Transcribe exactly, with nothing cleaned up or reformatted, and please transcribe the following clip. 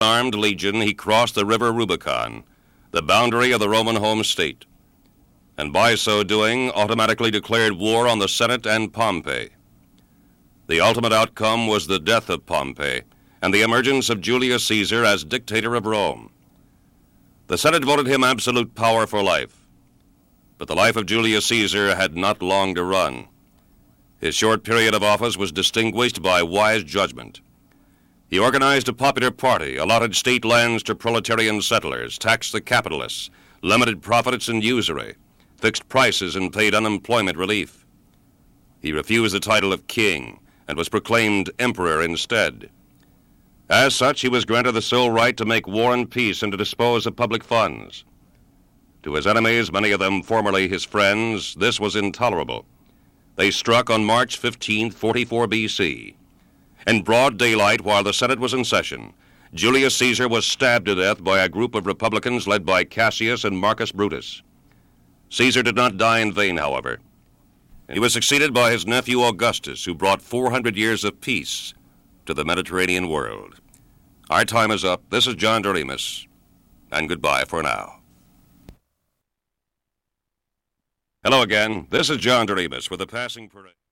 armed legion, he crossed the river Rubicon, the boundary of the Roman home state, and by so doing automatically declared war on the Senate and Pompey. The ultimate outcome was the death of Pompey and the emergence of Julius Caesar as dictator of Rome. The Senate voted him absolute power for life, but the life of Julius Caesar had not long to run. His short period of office was distinguished by wise judgment. He organized a popular party, allotted state lands to proletarian settlers, taxed the capitalists, limited profits and usury, fixed prices, and paid unemployment relief. He refused the title of king and was proclaimed emperor instead. As such, he was granted the sole right to make war and peace and to dispose of public funds. To his enemies, many of them formerly his friends, this was intolerable. They struck on March fifteenth, forty-four B C. In broad daylight, while the Senate was in session, Julius Caesar was stabbed to death by a group of Republicans led by Cassius and Marcus Brutus. Caesar did not die in vain, however. He was succeeded by his nephew Augustus, who brought four hundred years of peace to the Mediterranean world. Our time is up. This is John Doremus, and goodbye for now. Hello again. This is John Doremus with a passing parade.